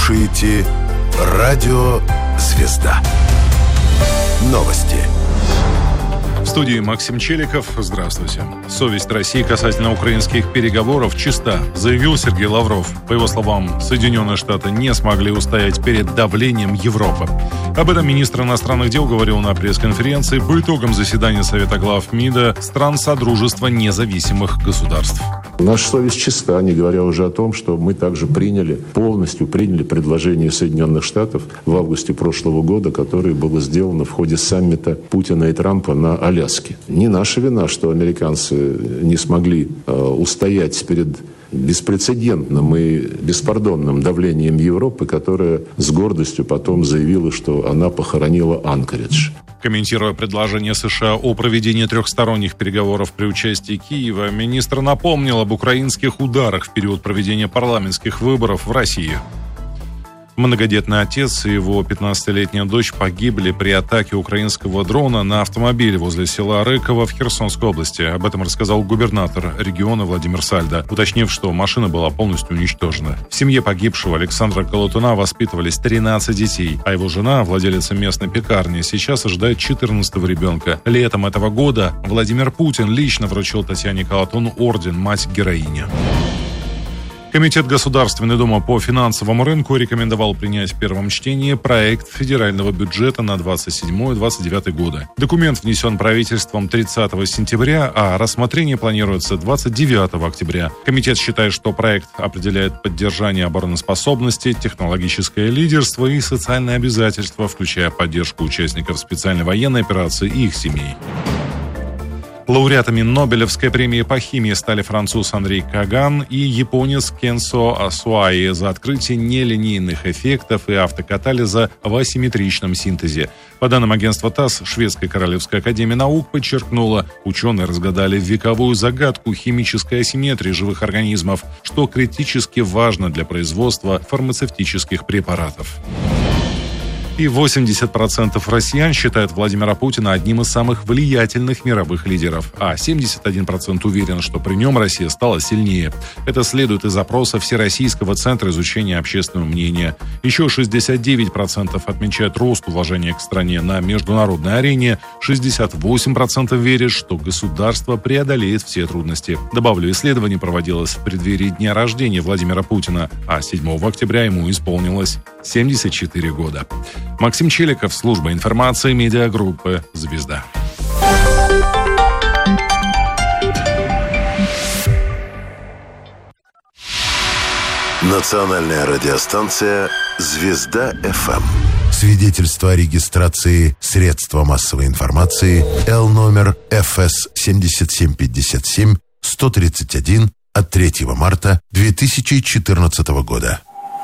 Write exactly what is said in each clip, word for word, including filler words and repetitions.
слушаете Радио «Звезда». Новости. В студии Максим Челиков. Здравствуйте. Совесть России касательно украинских переговоров чиста, заявил Сергей Лавров. По его словам, Соединенные Штаты не смогли устоять перед давлением Европы. Об этом министр иностранных дел говорил на пресс-конференции по итогам заседания Совета глав МИДа стран Содружества независимых государств. Наша совесть чиста, не говоря уже о том, что мы также приняли, полностью приняли предложение Соединенных Штатов в августе прошлого года, которое было сделано в ходе саммита Путина и Трампа на Аляске. Не наша вина, что американцы не смогли э, устоять перед беспрецедентным и беспардонным давлением Европы, которая с гордостью потом заявила, что она похоронила Анкоридж. Комментируя предложение США о проведении трехсторонних переговоров при участии Киева, министр напомнил об украинских ударах в период проведения парламентских выборов в России. Многодетный отец и его пятнадцатилетняя дочь погибли при атаке украинского дрона на автомобиль возле села Рыково в Херсонской области. Об этом рассказал губернатор региона Владимир Сальдо, уточнив, что машина была полностью уничтожена. В семье погибшего Александра Колотуна воспитывались тринадцать детей, а его жена, владелица местной пекарни, сейчас ожидает четырнадцатого ребенка. Летом этого года Владимир Путин лично вручил Татьяне Колотун орден «Мать-героиня». Комитет Государственной Думы по финансовому рынку рекомендовал принять в первом чтении проект федерального бюджета на двадцать седьмой - двадцать девятый годы. Документ внесен правительством тридцатого сентября, а рассмотрение планируется двадцать девятого октября. Комитет считает, что проект определяет поддержание обороноспособности, технологическое лидерство и социальные обязательства, включая поддержку участников специальной военной операции и их семей. Лауреатами Нобелевской премии по химии стали француз Анри Каган и японец Кенсо Асуаи за открытие нелинейных эффектов и автокатализа в асимметричном синтезе. По данным агентства ТАСС, Шведская Королевская академия наук подчеркнула, ученые разгадали вековую загадку химической асимметрии живых организмов, что критически важно для производства фармацевтических препаратов. И восемьдесят процентов россиян считают Владимира Путина одним из самых влиятельных мировых лидеров, а семьдесят один процент уверен, что при нем Россия стала сильнее. Это следует из опроса Всероссийского центра изучения общественного мнения. Еще шестьдесят девять процентов отмечают рост уважения к стране на международной арене, шестьдесят восемь процентов верят, что государство преодолеет все трудности. Добавлю, исследование проводилось в преддверии дня рождения Владимира Путина, а седьмого октября ему исполнилось семьдесят четыре года. Максим Челиков, служба информации медиагруппы «Звезда». Национальная радиостанция «Звезда-ФМ». Свидетельство о регистрации средства массовой информации Л номер Ф С семь семь пять семь сто тридцать один от третьего марта две тысячи четырнадцатого года.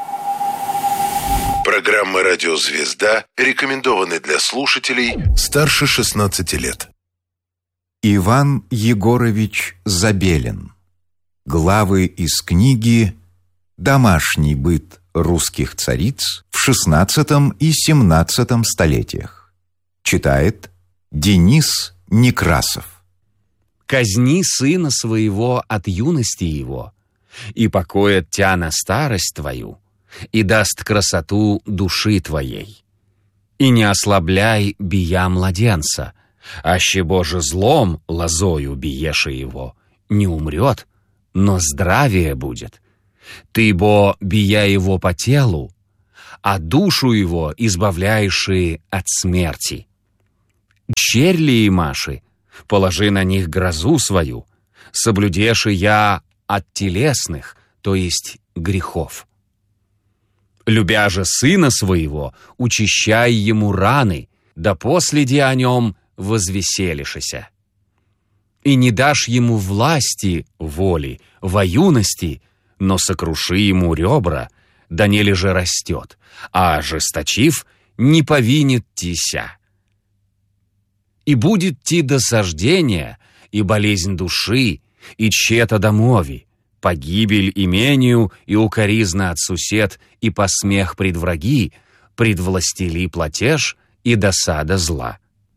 Программы «Радио Звезда» рекомендованы для слушателей старше шестнадцати лет. Иван Егорович Забелин. Главы из книги «Домашний быт русских цариц в шестнадцатом и семнадцатом столетиях». Читает Денис Некрасов. «Казни сына своего от юности его, и покоит тя на старость твою, и даст красоту души твоей. И не ослабляй бия младенца, аще Боже злом лозою биеше его, не умрет, но здравие будет. Ты бо бия его по телу, а душу его избавляешь от смерти. Черли и маши, положи на них грозу свою, соблюдеши я от телесных, то есть грехов. Любя же сына своего, учащай ему раны, да последи о нем возвеселишися. И не дашь ему власти, воли, во юности, но сокруши ему ребра, да нели же растет, а ожесточив, не повинит тися. И будет ти досаждение, и болезнь души, и чета домови, погибель имению и укоризна от сусед, и посмех пред враги, пред властели платеж и досада зла.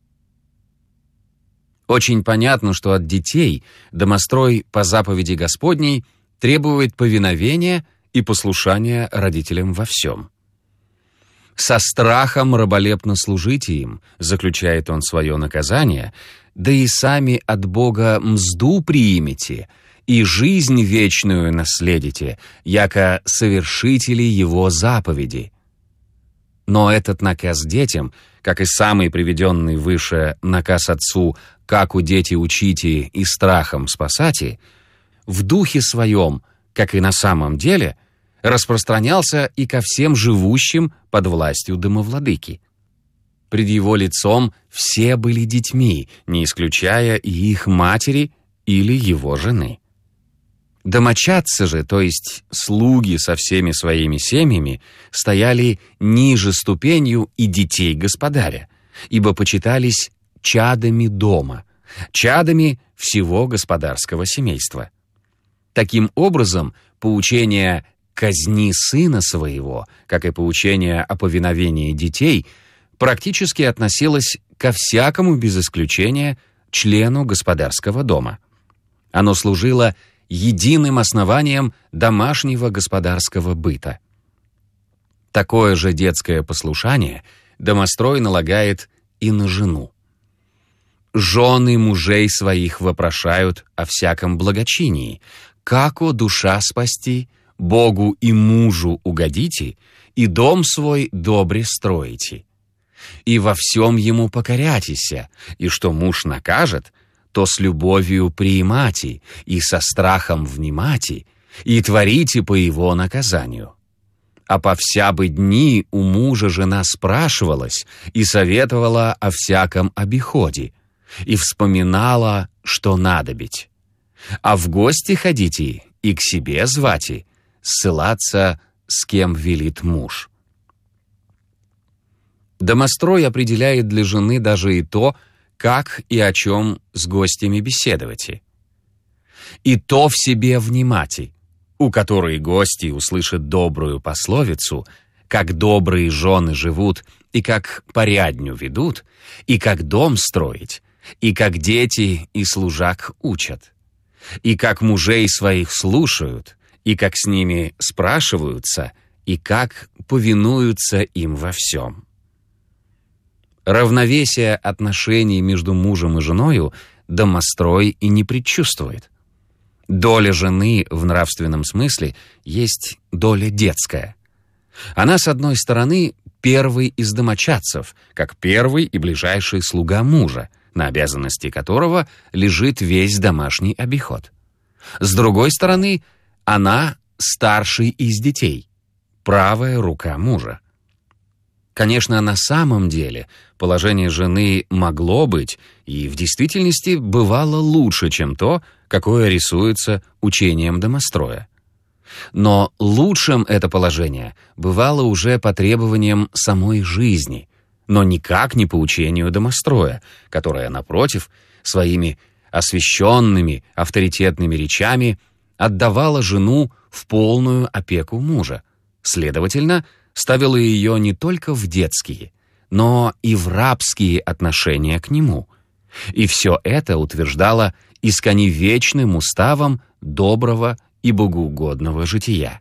Очень понятно, что от детей домострой по заповеди Господней требует повиновения и послушание родителям во всем. «Со страхом раболепно служите им», заключает он свое наказание, «да и сами от Бога мзду приимете, и жизнь вечную наследите, яко совершители Его заповеди». Но этот наказ детям, как и самый приведенный выше наказ отцу «как у дети учите и страхом спасати», в духе своем, как и на самом деле, распространялся и ко всем живущим под властью домовладыки. Пред его лицом все были детьми, не исключая и их матери или его жены. Домочадцы же, то есть слуги со всеми своими семьями, стояли ниже ступенью и детей господаря, ибо почитались чадами дома, чадами всего господарского семейства. Таким образом, поучение «казни сына своего», как и поучение о повиновении детей, практически относилось ко всякому без исключения члену господарского дома. Оно служило единым основанием домашнего господарского быта. Такое же детское послушание домострой налагает и на жену. «Жены мужей своих вопрошают о всяком благочинии, како душа спасти, Богу и мужу угодите, и дом свой добре строите. И во всем ему покорятися, и что муж накажет, то с любовью приимати, и со страхом внимати, и творите по его наказанию. А по вся бы дни у мужа жена спрашивалась и советовала о всяком обиходе, и вспоминала, что надобить. А в гости ходите и к себе звати, ссылаться, с кем велит муж». Домострой определяет для жены даже и то, как и о чем с гостями беседовать. «И то в себе внимати, у которой гости услышат добрую пословицу, как добрые жены живут, и как порядню ведут, и как дом строить, и как дети и служак учат, и как мужей своих слушают, и как с ними спрашиваются, и как повинуются им во всем». Равновесие отношений между мужем и женою домострой и не предчувствует. Доля жены в нравственном смысле есть доля детская. Она, с одной стороны, первый из домочадцев, как первый и ближайший слуга мужа, на обязанности которого лежит весь домашний обиход. С другой стороны, она старший из детей, правая рука мужа. Конечно, на самом деле положение жены могло быть и в действительности бывало лучше, чем то, какое рисуется учением домостроя. Но лучшим это положение бывало уже по требованиям самой жизни, но никак не по учению домостроя, которое, напротив, своими освященными авторитетными речами отдавало жену в полную опеку мужа, следовательно, ставила ее не только в детские, но и в рабские отношения к нему. И все это утверждало искони вечным уставом доброго и богоугодного жития.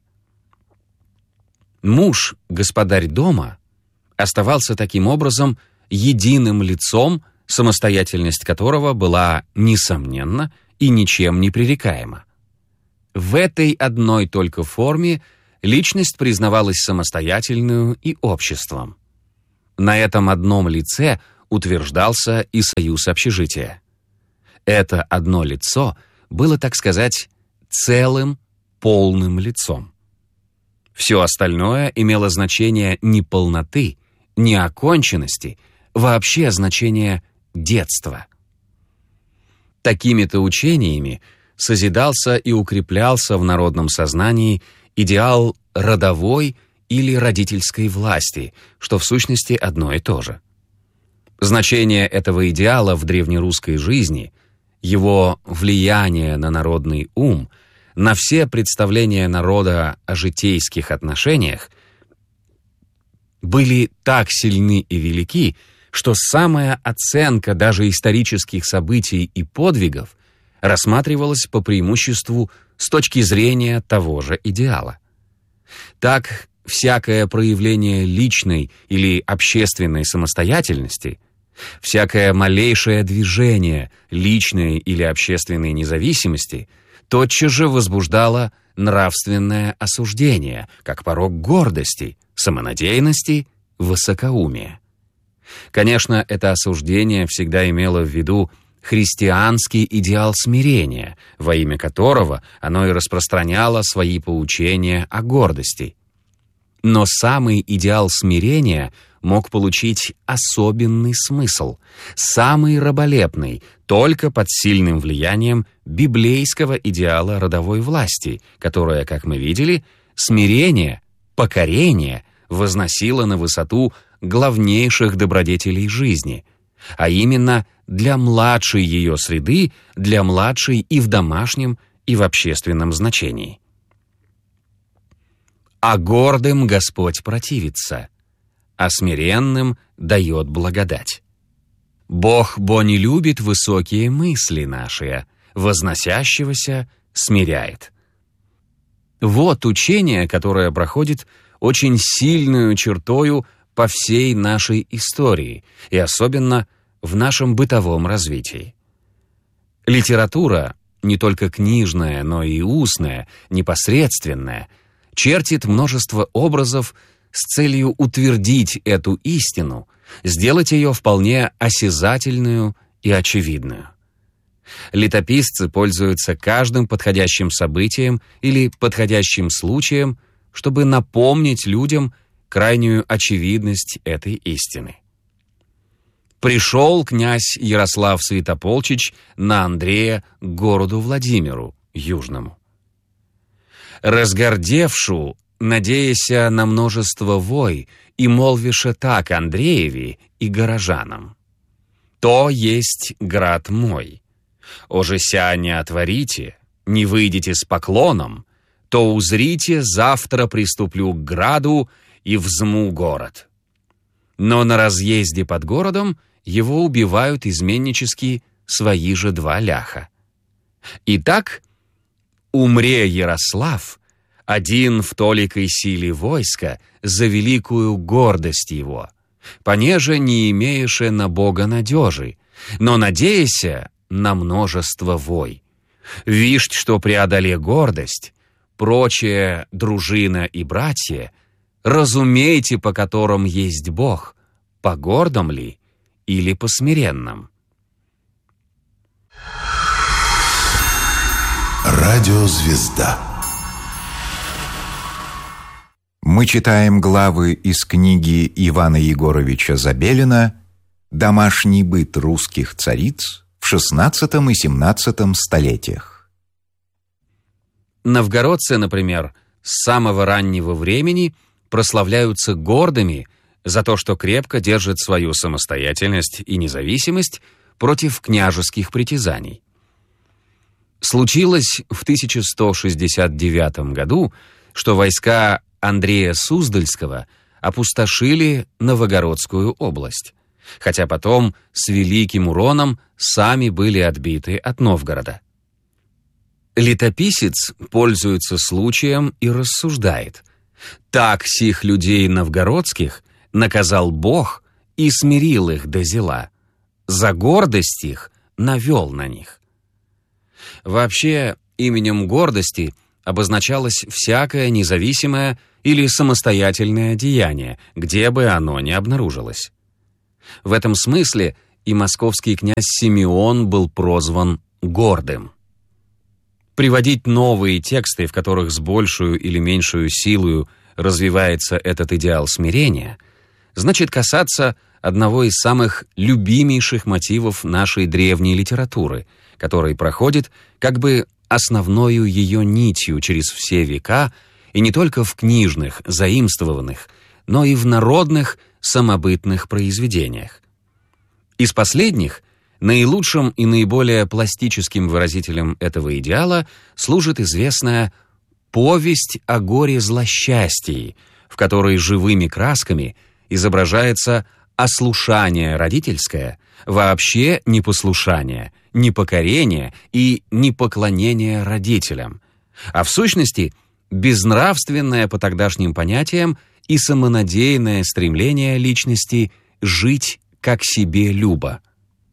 Муж, господарь дома, оставался таким образом единым лицом, самостоятельность которого была несомненна и ничем не пререкаема. В этой одной только форме личность признавалась самостоятельную и обществом. На этом одном лице утверждался и союз общежития. Это одно лицо было, так сказать, целым, полным лицом. Все остальное имело значение не полноты, не оконченности, вообще значение детства. Такими-то учениями созидался и укреплялся в народном сознании идеал родовой или родительской власти, что в сущности одно и то же. Значение этого идеала в древнерусской жизни, его влияние на народный ум, на все представления народа о житейских отношениях были так сильны и велики, что самая оценка даже исторических событий и подвигов рассматривалась по преимуществу с точки зрения того же идеала. Так, всякое проявление личной или общественной самостоятельности, всякое малейшее движение личной или общественной независимости тотчас же возбуждало нравственное осуждение, как порок гордости, самонадеянности, высокоумия. Конечно, это осуждение всегда имело в виду христианский идеал смирения, во имя которого оно и распространяло свои поучения о гордости. Но самый идеал смирения мог получить особенный смысл, самый раболепный, только под сильным влиянием библейского идеала родовой власти, которое, как мы видели, смирение, покорение возносило на высоту главнейших добродетелей жизни, а именно для младшей ее среды, для младшей и в домашнем, и в общественном значении. «А гордым Господь противится, а смиренным дает благодать. Бог бо не любит высокие мысли наши, возносящегося смиряет». Вот учение, которое проходит очень сильную чертою по всей нашей истории, и особенно в нашем бытовом развитии. Литература, не только книжная, но и устная, непосредственная, чертит множество образов с целью утвердить эту истину, сделать ее вполне осязательную и очевидную. Летописцы пользуются каждым подходящим событием или подходящим случаем, чтобы напомнить людям крайнюю очевидность этой истины. Пришел князь Ярослав Святополчич на Андрея к городу Владимиру, южному. Разгордевшу, надеяся на множество вой, и молвише так Андрееви и горожанам: «То есть град мой. Ожеся не отворите, не выйдете с поклоном, то узрите, завтра приступлю к граду и взму город». Но на разъезде под городом его убивают изменнически свои же два ляха. Итак, умре Ярослав, один в толикой силе войска, за великую гордость его, понеже не имееше на Бога надежи, но надеяся на множество вой. Вишь, что преодоле гордость, прочая дружина и братья, разумейте, по которым есть Бог, по гордым ли или по смиренным. Радиозвезда. Мы читаем главы из книги Ивана Егоровича Забелина «Домашний быт русских цариц в шестнадцатом и семнадцатом столетиях». Новгородцы, например, с самого раннего времени прославляются гордыми за то, что крепко держат свою самостоятельность и независимость против княжеских притязаний. Случилось в тысяча сто шестьдесят девятом году, что войска Андрея Суздальского опустошили Новгородскую область, хотя потом с великим уроном сами были отбиты от Новгорода. Летописец пользуется случаем и рассуждает: «Так сих людей новгородских наказал Бог и смирил их до зела, за гордость их навел на них». Вообще, именем гордости обозначалось всякое независимое или самостоятельное деяние, где бы оно ни обнаружилось. В этом смысле и московский князь Симеон был прозван гордым. Приводить новые тексты, в которых с большую или меньшую силою развивается этот идеал смирения, значит касаться одного из самых любимейших мотивов нашей древней литературы, который проходит как бы основною ее нитью через все века и не только в книжных, заимствованных, но и в народных самобытных произведениях. Из последних наилучшим и наиболее пластическим выразителем этого идеала служит известная «Повесть о горе-злосчастии», в которой живыми красками изображается ослушание родительское, вообще непослушание, непокорение и непоклонение родителям, а в сущности безнравственное по тогдашним понятиям и самонадеянное стремление личности жить как себе любо.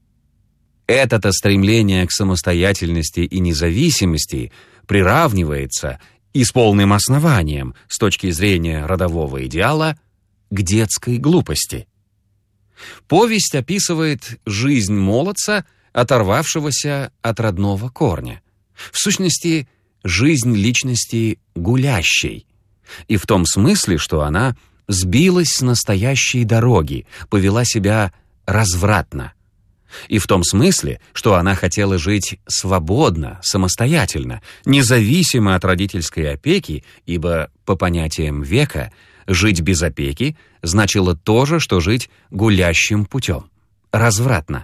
Это-то стремление к самостоятельности и независимости приравнивается, и с полным основанием, с точки зрения родового идеала, к детской глупости. Повесть описывает жизнь молодца, оторвавшегося от родного корня. В сущности, жизнь личности гулящей. И в том смысле, что она сбилась с настоящей дороги, повела себя развратно. И в том смысле, что она хотела жить свободно, самостоятельно, независимо от родительской опеки, ибо, по понятиям века, жить без опеки значило то же, что жить гулящим путем, развратно.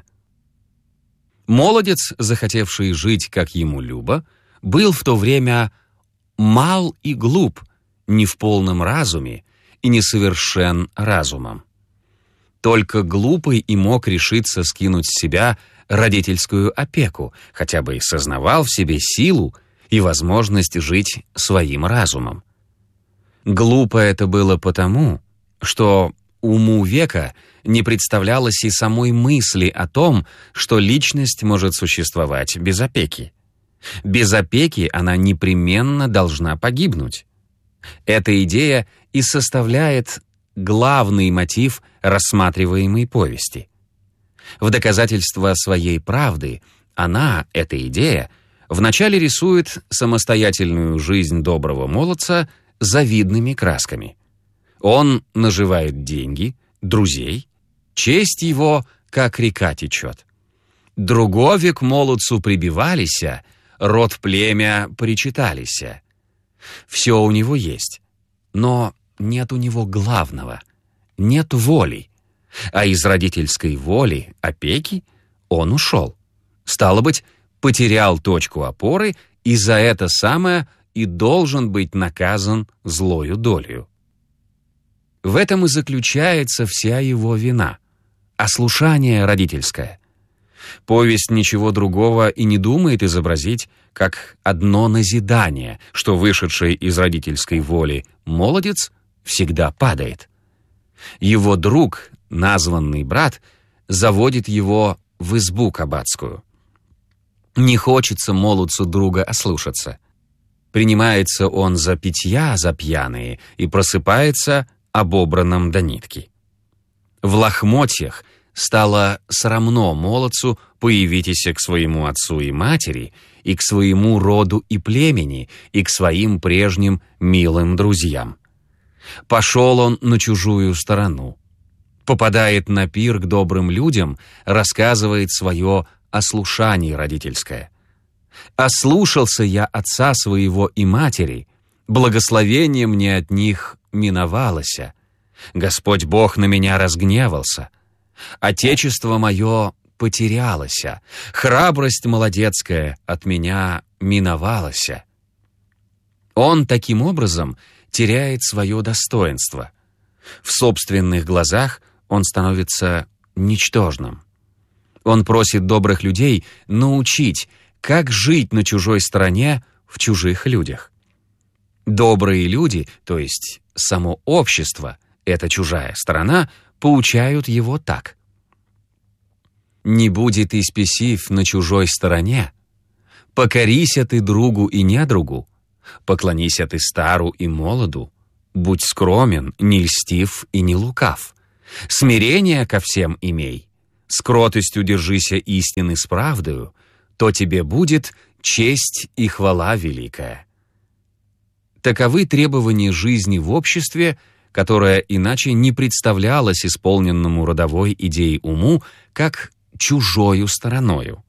Молодец, захотевший жить, как ему любо, был в то время мал и глуп, не в полном разуме и несовершен разумом. Только глупый и мог решиться скинуть с себя родительскую опеку, хотя бы и сознавал в себе силу и возможность жить своим разумом. Глупо это было потому, что уму века не представлялось и самой мысли о том, что личность может существовать без опеки. Без опеки она непременно должна погибнуть. Эта идея и составляет главный мотив рассматриваемой повести. В доказательство своей правды она, эта идея, вначале рисует самостоятельную жизнь доброго молодца завидными красками. Он наживает деньги, друзей, честь его, как река течет. Другове к молодцу прибивалися, род племя причиталися. Все у него есть, но нет у него главного, нет воли. А из родительской воли, опеки, он ушел. Стало быть, потерял точку опоры, и за это самое и должен быть наказан злою долею. В этом и заключается вся его вина, ослушание родительское. Повесть ничего другого и не думает изобразить, как одно назидание, что вышедший из родительской воли молодец всегда падает. Его друг, названный брат, заводит его в избу кабацкую. Не хочется молодцу друга ослушаться. Принимается он за питья, за пьяные, и просыпается обобранным до нитки. В лохмотьях стало срамно молодцу появитесь к своему отцу и матери, и к своему роду и племени, и к своим прежним милым друзьям. Пошел он на чужую сторону. Попадает на пир к добрым людям, рассказывает свое ослушание родительское. «Ослушался я отца своего и матери, благословение мне от них миновалося. Господь Бог на меня разгневался. Отечество мое потерялося, храбрость молодецкая от меня миновалася». Он таким образом теряет свое достоинство. В собственных глазах он становится ничтожным. Он просит добрых людей научить, как жить на чужой стороне в чужих людях. Добрые люди, то есть само общество, эта чужая сторона, поучают его так. «Не будет и спесив на чужой стороне, покорися ты другу и недругу, поклонися ты стару и молоду, будь скромен, не льстив и не лукав, смирение ко всем имей, с кротостью держися истины с правдою, то тебе будет честь и хвала великая». Таковы требования жизни в обществе, которое иначе не представлялось исполненному родовой идеей уму, как чужою стороною.